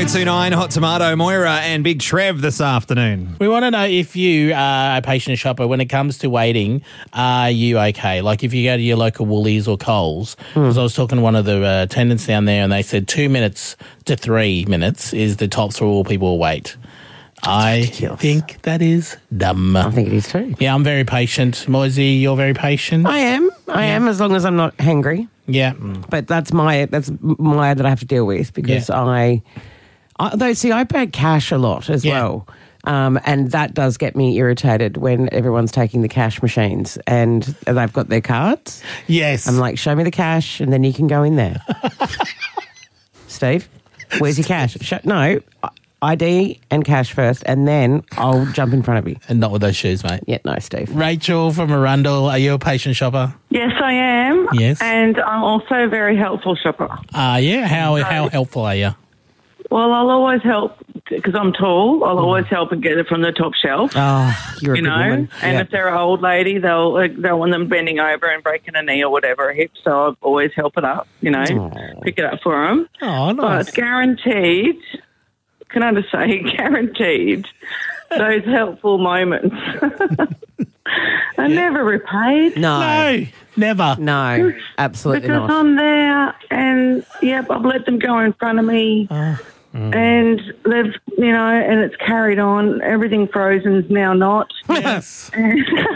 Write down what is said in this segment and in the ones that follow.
1029 Hot Tomato, Moira and Big Trev this afternoon. We want to know if you are a patient shopper when it comes to waiting. Are you okay? Like if you go to your local Woolies or Coles, because I was talking to one of the attendants down there and they said 2 minutes to 3 minutes is the tops for all people who wait. I think that is dumb. I think it is too. Yeah, I'm very patient. Moisey, you're very patient? I am, as long as I'm not hangry. Yeah. But that's my that I have to deal with because I pay cash a lot as well. And that does get me irritated when everyone's taking the cash machines and they've got their cards. Yes. I'm like, show me the cash and then you can go in there. Steve, where's your cash? No, ID and cash first and then I'll jump in front of you. And not with those shoes, mate. Yeah, no, Steve. Rachel from Arundel, are you a patient shopper? Yes, I am. Yes. And I'm also a very helpful shopper. Yeah? How helpful are you? Well, I'll always help because I'm tall. I'll always help and get it from the top shelf. Oh, you're a good woman. And if they're an old lady, they'll want them bending over and breaking a knee or whatever, a hip. So I'll always help it up, pick it up for them. Oh, nice. But it's guaranteed. Can I just say, guaranteed, those helpful moments are never repaid. No, never. No, absolutely because not. I'm there and, I've let them go in front of me and they've, and it's carried on. Everything frozen's now not. Yes. And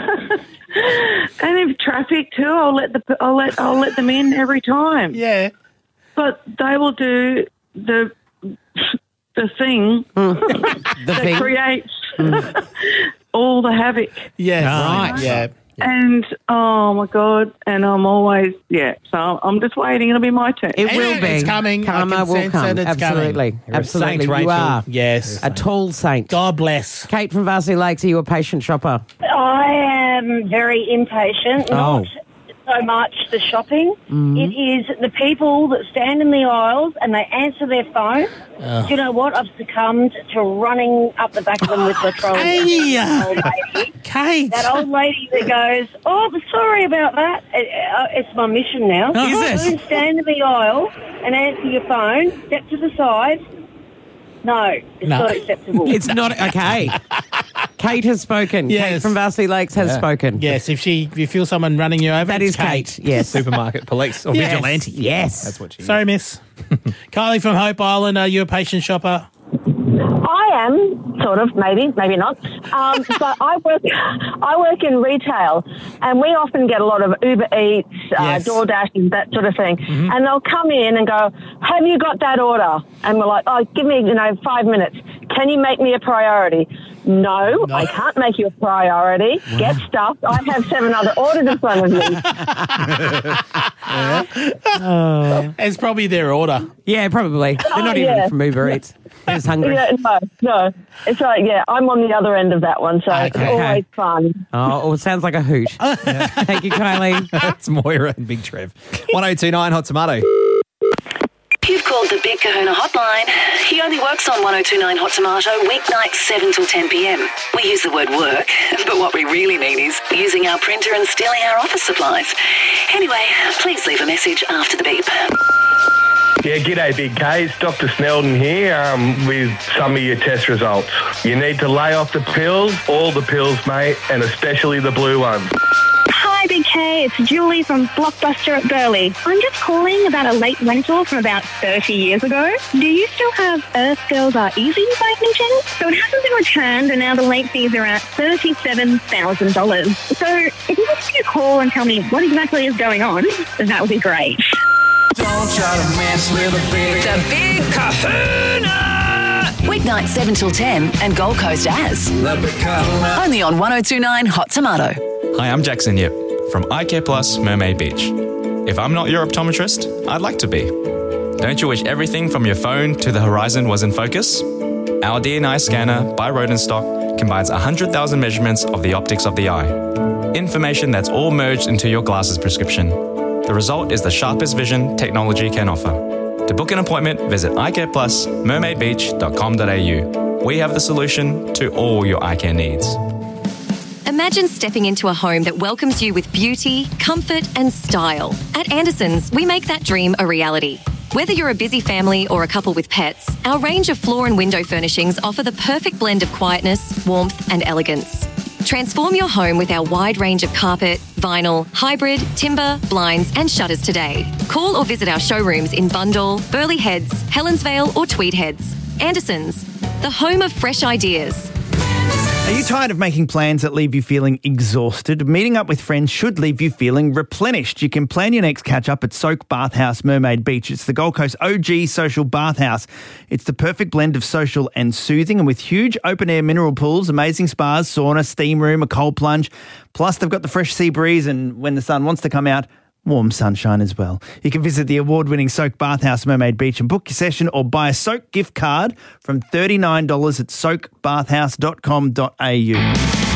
if traffic too, I'll let them in every time. Yeah. But they will do the thing that creates all the havoc. Yeah, right. Yeah. And, oh, my God, and I'm always, so I'm just waiting. It'll be my turn. It will be. It's coming. Karma will come. Absolutely. Absolutely. Saint, you are. Yes. A tall saint. God bless. Kate from Varsity Lakes, are you a patient shopper? I am very impatient. Not so much the shopping. It is the people that stand in the aisles and they answer their phone. Do you know what? I've succumbed to running up the back of them with the trolley. Old lady. Kate. That old lady that goes, oh, sorry about that. It's my mission now. Is it? Don't stand in the aisle and answer your phone. Step to the side. No, it's not acceptable. It's not okay. Kate has spoken. Yes. Kate from Varsity Lakes has spoken. Yes, if you feel someone running you over, That is Kate. Yes. Supermarket police or Yes. vigilante. Yes. That's what she is. Sorry, miss. Kylie from Hope Island, are you a patient shopper? I am, sort of, maybe not. But I work in retail, and we often get a lot of Uber Eats, DoorDash, that sort of thing. And they'll come in and go, have you got that order? And we're like, oh, give me, 5 minutes. Can you make me a priority? No, I can't make you a priority. Get stuffed. I have 7 other orders in front of me. It's probably their order. Yeah, probably. They're not even from Uber Eats. They're just hungry. No. It's like, I'm on the other end of that one, so it's always fun. Oh, it sounds like a hoot. Thank you, Kylie. That's Moira and Big Trev. 1029 Hot Tomato. You've called the Big Kahuna hotline. He only works on 1029 Hot Tomato, weeknights 7 till 10 p.m. We use the word work, but what we really mean is using our printer and stealing our office supplies. Anyway, please leave a message after the beep. Yeah, g'day Big K, it's Dr. Snelden here with some of your test results. You need to lay off the pills, all the pills, mate, and especially the blue ones. Hi, Big K. It's Julie from Blockbuster at Burleigh. I'm just calling about a late rental from about 30 years ago. Do you still have Earth Girls Are Easy by any chance? So it hasn't been returned, and now the late fees are at $37,000. So if you could give me a call and tell me what exactly is going on, then that would be great. Don't try to mess with a the Big Kahuna! Weeknights 7 till 10 and Gold Coast as. Only on 1029 Hot Tomato. Hi, I'm Jackson Yip from iCare Plus Mermaid Beach. If I'm not your optometrist, I'd like to be. Don't you wish everything from your phone to the horizon was in focus? Our DNI scanner by Rodenstock combines 100,000 measurements of the optics of the eye. Information that's all merged into your glasses prescription. The result is the sharpest vision technology can offer. To book an appointment, visit iCarePlus.mermaidbeach.com.au. We have the solution to all your eye care needs. Imagine stepping into a home that welcomes you with beauty, comfort and style. At Anderson's, we make that dream a reality. Whether you're a busy family or a couple with pets, our range of floor and window furnishings offer the perfect blend of quietness, warmth and elegance. Transform your home with our wide range of carpet, vinyl, hybrid, timber, blinds and shutters today. Call or visit our showrooms in Bundall, Burleigh Heads, Helensvale or Tweed Heads. Anderson's, the home of fresh ideas. Are you tired of making plans that leave you feeling exhausted? Meeting up with friends should leave you feeling replenished. You can plan your next catch-up at Soak Bathhouse Mermaid Beach. It's the Gold Coast OG social bathhouse. It's the perfect blend of social and soothing, and with huge open-air mineral pools, amazing spas, sauna, steam room, a cold plunge. Plus, they've got the fresh sea breeze, and when the sun wants to come out, warm sunshine as well. You can visit the award-winning Soak Bathhouse Mermaid Beach and book your session or buy a Soak gift card from $39 at soakbathhouse.com.au.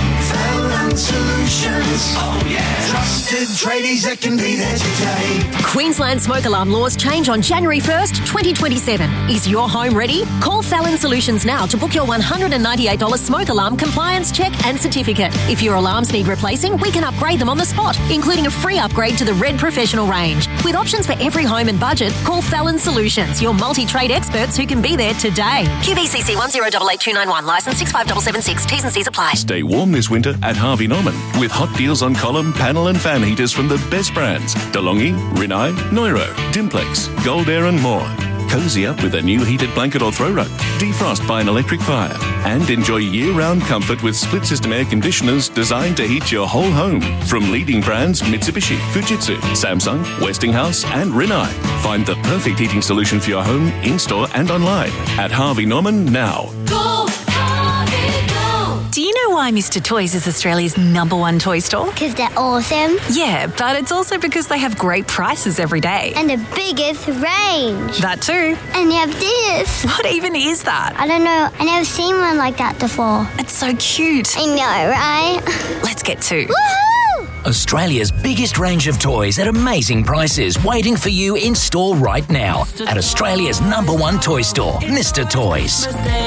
Solutions. Oh yeah. Trusted tradies that can be there today. Queensland smoke alarm laws change on January 1st, 2027. Is your home ready? Call Fallon Solutions now to book your $198 smoke alarm compliance check and certificate. If your alarms need replacing, we can upgrade them on the spot, including a free upgrade to the Red Professional range. With options for every home and budget, call Fallon Solutions, your multi-trade experts who can be there today. QBCC 1088291, licence 65776. T's and C's apply. Stay warm this winter at Harvey Norman with hot deals on column, panel and fan heaters from the best brands. DeLonghi, Rinnai, Neuro, Dimplex, Gold Air and more. Cozy up with a new heated blanket or throw rug. Defrost by an electric fire. And enjoy year-round comfort with split-system air conditioners designed to heat your whole home. From leading brands Mitsubishi, Fujitsu, Samsung, Westinghouse and Rinnai. Find the perfect heating solution for your home, in-store and online at Harvey Norman now. Go, Harvey, go! Do you know why Mr. Toys is Australia's #1 toy store? Because they're awesome. Yeah, but it's also because they have great prices every day. And the biggest range. That too. And you have this. What even is that? I don't know. I never seen one like that before. It's so cute. I know, right? Let's get to. Woohoo! Australia's biggest range of toys at amazing prices waiting for you in store right now at Australia's #1 toy store, Mr. Toys.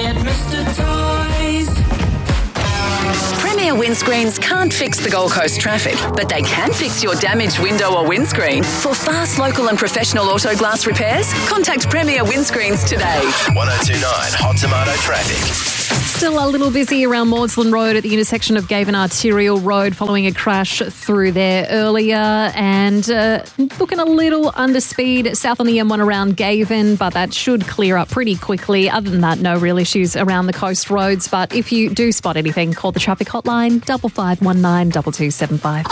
Premier Windscreens can't fix the Gold Coast traffic, but they can fix your damaged window or windscreen. For fast, local and professional auto glass repairs, contact Premier Windscreens today. 1029 Hot Tomato traffic. Still a little busy around Maudslin Road at the intersection of Gavin Arterial Road following a crash through there earlier, and looking a little under speed south on the M1 around Gavin, but that should clear up pretty quickly. Other than that, no real issues around the coast roads, but if you do spot anything, call the traffic hotline 5519 2275.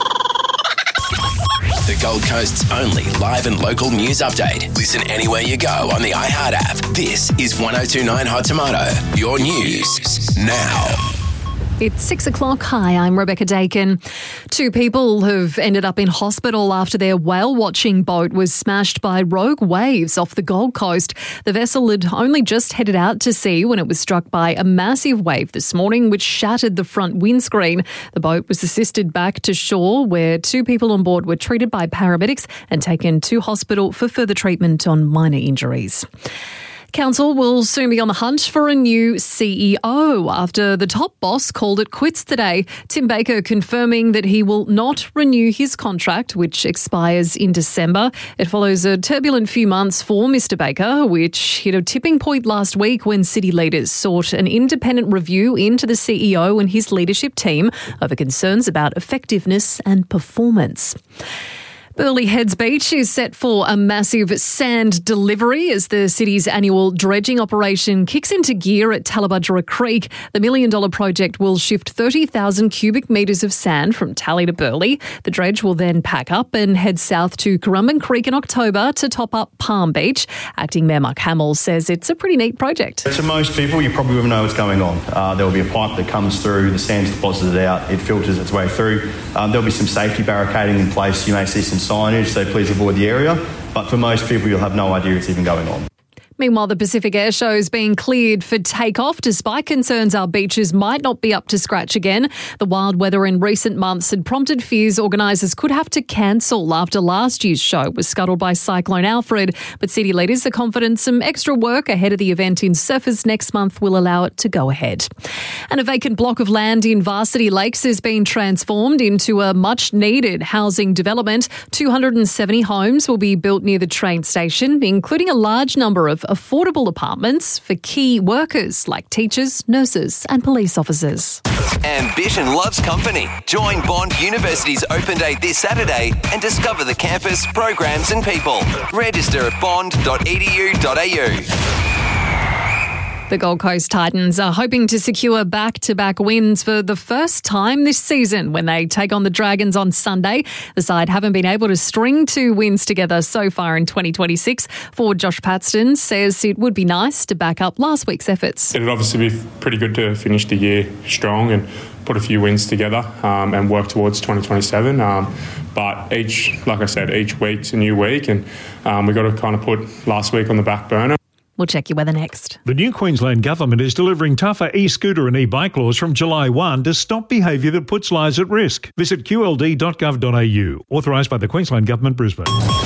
The Gold Coast's only live and local news update. Listen anywhere you go on the iHeart app. This is 1029 Hot Tomato. Your news now. It's 6 o'clock. Hi, I'm Rebecca Dakin. 2 people have ended up in hospital after their whale-watching boat was smashed by rogue waves off the Gold Coast. The vessel had only just headed out to sea when it was struck by a massive wave this morning, which shattered the front windscreen. The boat was assisted back to shore, where 2 people on board were treated by paramedics and taken to hospital for further treatment on minor injuries. Council will soon be on the hunt for a new CEO after the top boss called it quits today. Tim Baker confirming that he will not renew his contract, which expires in December. It follows a turbulent few months for Mr Baker, which hit a tipping point last week when city leaders sought an independent review into the CEO and his leadership team over concerns about effectiveness and performance. Burleigh Heads Beach is set for a massive sand delivery as the city's annual dredging operation kicks into gear at Tallabudgera Creek. The $1 million project will shift 30,000 cubic metres of sand from Tally to Burleigh. The dredge will then pack up and head south to Currumbin Creek in October to top up Palm Beach. Acting Mayor Mark Hamill says it's a pretty neat project. To most people, you probably wouldn't know what's going on. There will be a pipe that comes through, the sand's deposited out, it filters its way through. There'll be some safety barricading in place. You may see some signage, so please avoid the area. But for most people, you'll have no idea it's even going on. Meanwhile, the Pacific Air Show is being cleared for takeoff despite concerns our beaches might not be up to scratch again. The wild weather in recent months had prompted fears organisers could have to cancel after last year's show was scuttled by Cyclone Alfred. But city leaders are confident some extra work ahead of the event in Surfers next month will allow it to go ahead. And a vacant block of land in Varsity Lakes has been transformed into a much-needed housing development. 270 homes will be built near the train station, including a large number of affordable apartments for key workers like teachers, nurses and police officers. Ambition loves company. Join Bond University's open day this Saturday and discover the campus, programs and people. Register at bond.edu.au. The Gold Coast Titans are hoping to secure back-to-back wins for the first time this season when they take on the Dragons on Sunday. The side haven't been able to string 2 wins together so far in 2026. Forward Josh Paxton says it would be nice to back up last week's efforts. It would obviously be pretty good to finish the year strong and put a few wins together and work towards 2027. But each week's a new week and we've got to kind of put last week on the back burner. We'll check your weather next. The new Queensland Government is delivering tougher e-scooter and e-bike laws from July 1 to stop behaviour that puts lives at risk. Visit qld.gov.au. Authorised by the Queensland Government, Brisbane.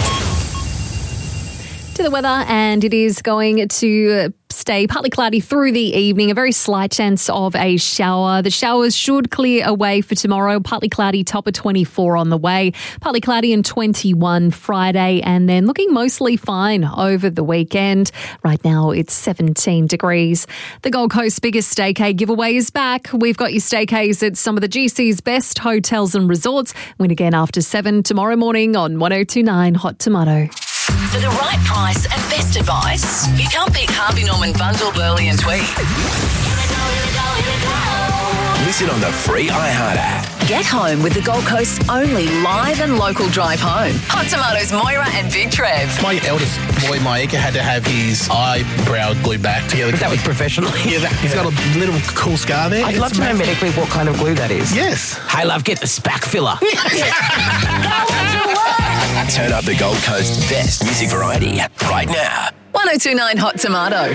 To the weather, and it is going to stay partly cloudy through the evening, a very slight chance of a shower. The showers should clear away for tomorrow, partly cloudy, top of 24 on the way, partly cloudy and 21 Friday, and then looking mostly fine over the weekend. Right now it's 17 degrees. The Gold Coast's biggest staycay giveaway is back. We've got your staycays at some of the GC's best hotels and resorts. Win again after 7 tomorrow morning on 102.9 Hot Tomato. For the right price and best advice, you can't beat Harvey Norman Bundle, Burley and Tweed. Listen on the free iHeart app. Get home with the Gold Coast's only live and local drive home. Hot Tomatoes, Moira and Big Trev. My eldest boy, Maika, had to have his eyebrow glued back together. But that was professional. Yeah, he's got a little cool scar there. I'd love to know medically what kind of glue that is. Yes. Hey, love, get the spack filler. Turn up the Gold Coast's best music variety right now. 102.9 Hot Tomato.